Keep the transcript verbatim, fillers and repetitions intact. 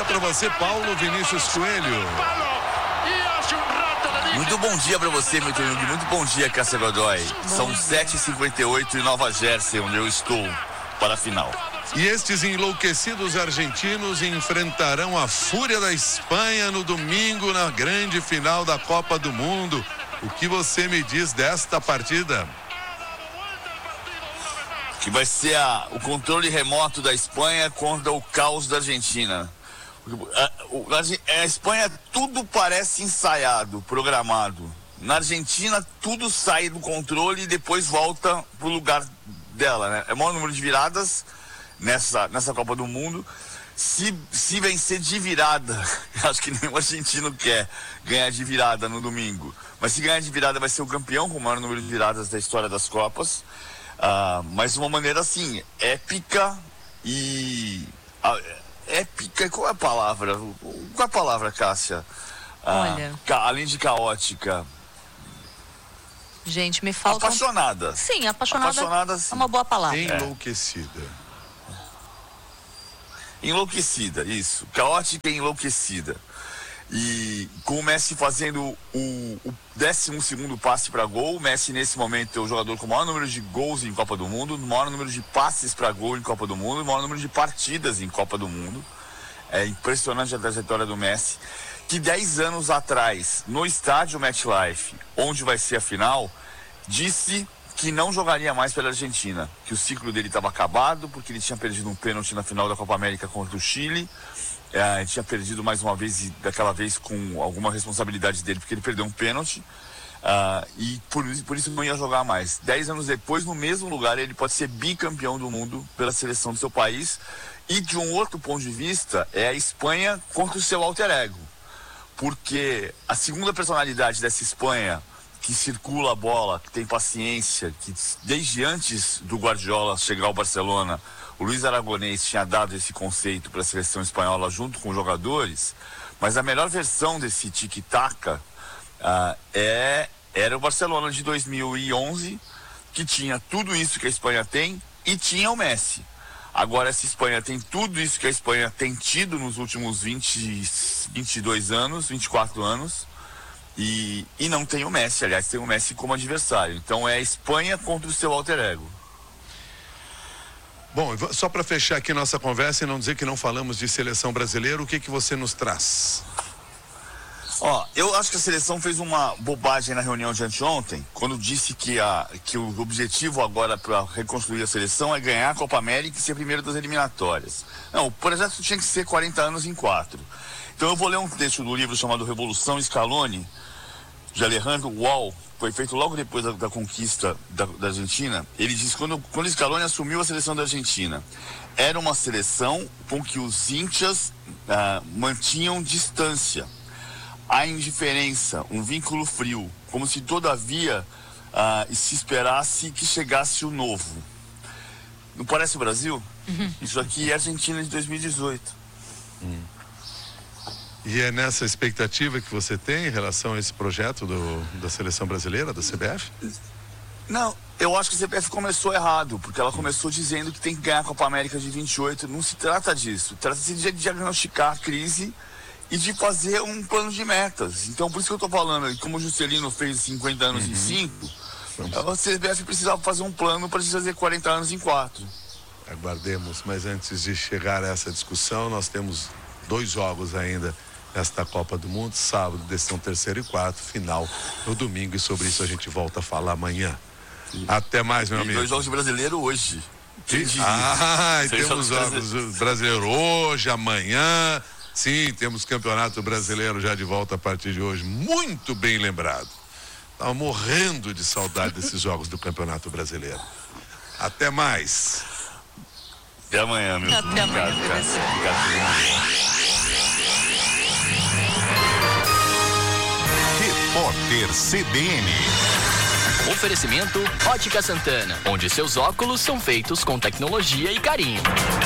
dia para você, Paulo Vinícius Coelho. Muito bom dia para você, meu amigo. Muito bom dia, Cássia Godoy. São sete e cinquenta e oito em Nova Jersey, onde eu estou para a final. E estes enlouquecidos argentinos enfrentarão a fúria da Espanha no domingo na grande final da Copa do Mundo. O que você me diz desta partida? Que vai ser a, o controle remoto da Espanha contra o caos da Argentina. A, a, a Espanha tudo parece ensaiado, programado. Na Argentina tudo sai do controle e depois volta pro lugar dela, né? É o maior número de viradas nessa, nessa Copa do Mundo. Se, se vencer de virada, acho que nenhum argentino quer ganhar de virada no domingo. Mas se ganhar de virada vai ser o campeão com o maior número de viradas da história das Copas. Uh, mas de uma maneira assim, épica e... Uh, épica, qual é a palavra? Qual é a palavra, Cássia? Olha... Uh, ca, além de caótica. Gente, me falta... Apaixonada. Sim, apaixonada, apaixonada sim. É uma boa palavra. Enlouquecida. É. Enlouquecida, isso. Caótica e enlouquecida. E com o Messi fazendo o, o décimo segundo passe para gol, o Messi nesse momento é o jogador com o maior número de gols em Copa do Mundo, o maior número de passes para gol em Copa do Mundo, o maior número de partidas em Copa do Mundo. É impressionante a trajetória do Messi, que dez anos atrás, no estádio MetLife, onde vai ser a final, disse que não jogaria mais pela Argentina, que o ciclo dele estava acabado, porque ele tinha perdido um pênalti na final da Copa América contra o Chile. É, ele tinha perdido mais uma vez, e daquela vez com alguma responsabilidade dele, porque ele perdeu um pênalti, uh, e por, por isso não ia jogar mais. Dez anos depois, no mesmo lugar, ele pode ser bicampeão do mundo pela seleção do seu país. E de um outro ponto de vista, é a Espanha contra o seu alter ego. Porque a segunda personalidade dessa Espanha, que circula a bola, que tem paciência, que desde antes do Guardiola chegar ao Barcelona, o Luiz Aragonês tinha dado esse conceito para a seleção espanhola junto com os jogadores, mas a melhor versão desse tic-tac uh, é, era o Barcelona de dois mil e onze, que tinha tudo isso que a Espanha tem e tinha o Messi. Agora essa Espanha tem tudo isso que a Espanha tem tido nos últimos vinte, vinte e dois anos, vinte e quatro anos, e, e não tem o Messi, aliás, tem o Messi como adversário. Então é a Espanha contra o seu alter ego. Bom, só para fechar aqui nossa conversa e não dizer que não falamos de seleção brasileira, o que que você nos traz? Ó, eu acho que a seleção fez uma bobagem na reunião de anteontem, quando disse que, a, que o objetivo agora para reconstruir a seleção é ganhar a Copa América e ser primeiro das eliminatórias. Não, o projeto tinha que ser quarenta anos em quatro. Então eu vou ler um texto do livro chamado Revolução Scaloni, de Alejandro Wall, foi feito logo depois da, da conquista da, da Argentina. Ele diz que quando, quando Scaloni assumiu a seleção da Argentina, era uma seleção com que os índias ah, mantinham distância, a indiferença, um vínculo frio, como se todavia ah, se esperasse que chegasse o novo. Não parece o Brasil? Uhum. Isso aqui é a Argentina de dois mil e dezoito. Hum. E é nessa expectativa que você tem em relação a esse projeto do, da seleção brasileira, da C B F? Não, eu acho que a C B F começou errado, porque ela começou dizendo que tem que ganhar a Copa América de vinte e oito. Não se trata disso. Trata-se de diagnosticar a crise e de fazer um plano de metas. Então, por isso que eu estou falando, como o Juscelino fez cinquenta anos uhum. em cinco, a C B F precisava fazer um plano para fazer quarenta anos em quatro. Aguardemos, mas antes de chegar a essa discussão, nós temos dois jogos ainda nesta Copa do Mundo, sábado, decisão terceiro e quarto, final no domingo, e sobre isso a gente volta a falar amanhã. Sim. Até mais, meu e amigo. Dois jogos de brasileiro hoje. Ah, e temos jogos brasileiros hoje, amanhã. Sim, temos campeonato brasileiro já de volta a partir de hoje. Muito bem lembrado. Estava morrendo de saudade desses jogos do campeonato brasileiro. Até mais. Até amanhã, meu. Até amanhã. Obrigado. Repórter C B N. Oferecimento Ótica Santana, onde seus óculos são feitos com tecnologia e carinho.